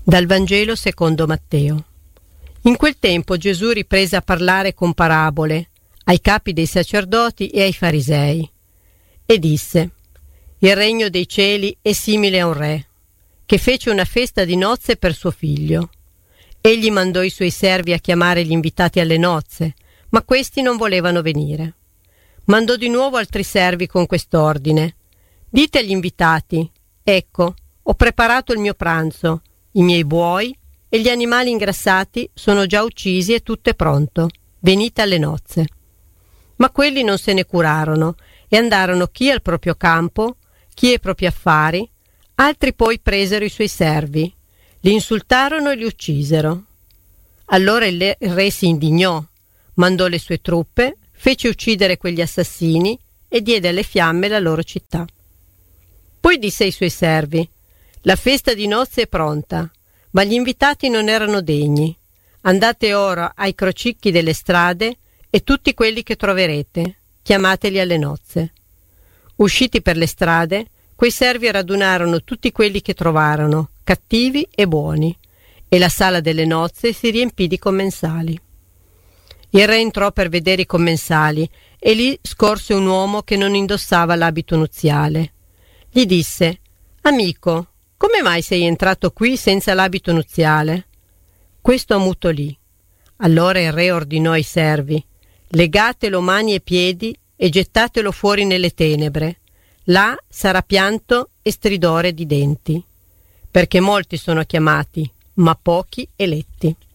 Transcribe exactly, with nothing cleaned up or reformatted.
Dal Vangelo secondo Matteo. In quel tempo Gesù riprese a parlare con parabole ai capi dei sacerdoti e ai farisei e disse: il regno dei cieli è simile a un re che fece una festa di nozze per suo figlio. Egli mandò i suoi servi a chiamare gli invitati alle nozze, ma questi non volevano venire. Mandò di nuovo altri servi con quest'ordine: dite agli invitati: ecco, ho preparato il mio pranzo, i miei buoi e gli animali ingrassati sono già uccisi e tutto è pronto. Venite alle nozze. Ma quelli non se ne curarono e andarono chi al proprio campo, chi ai propri affari. Altri poi presero i suoi servi, li insultarono e li uccisero. Allora il re si indignò, mandò le sue truppe, fece uccidere quegli assassini e diede alle fiamme la loro città. Poi disse ai suoi servi: la festa di nozze è pronta, ma gli invitati non erano degni. Andate ora ai crocicchi delle strade e tutti quelli che troverete, chiamateli alle nozze. Usciti per le strade, quei servi radunarono tutti quelli che trovarono, cattivi e buoni, e la sala delle nozze si riempì di commensali. Il re entrò per vedere i commensali e lì scorse un uomo che non indossava l'abito nuziale. Gli disse: amico, come mai sei entrato qui senza l'abito nuziale? Questo ammutolì. Allora il re ordinò ai servi: legatelo mani e piedi e gettatelo fuori nelle tenebre. Là sarà pianto e stridore di denti, perché molti sono chiamati, ma pochi eletti.